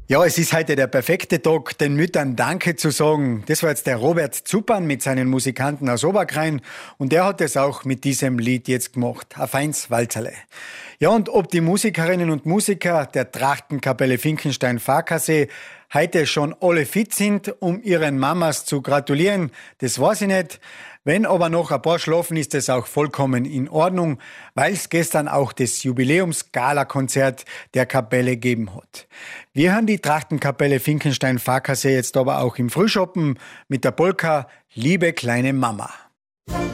Ja, es ist heute der perfekte Tag, den Müttern Danke zu sagen. Das war jetzt der Robert Zupan mit seinen Musikanten aus Oberkrein und der hat es auch mit diesem Lied jetzt gemacht. Ein feins Walzerle. Ja, und ob die Musikerinnen und Musiker der Trachtenkapelle Finkenstein-Farkasee heute schon alle fit sind, um ihren Mamas zu gratulieren, das weiß ich nicht. Wenn aber noch ein paar schlafen, ist es auch vollkommen in Ordnung, weil es gestern auch das Jubiläums-Gala-Konzert der Kapelle gegeben hat. Wir haben die Trachtenkapelle Finkenstein-Farkasee jetzt aber auch im Frühschoppen mit der Polka Liebe kleine Mama.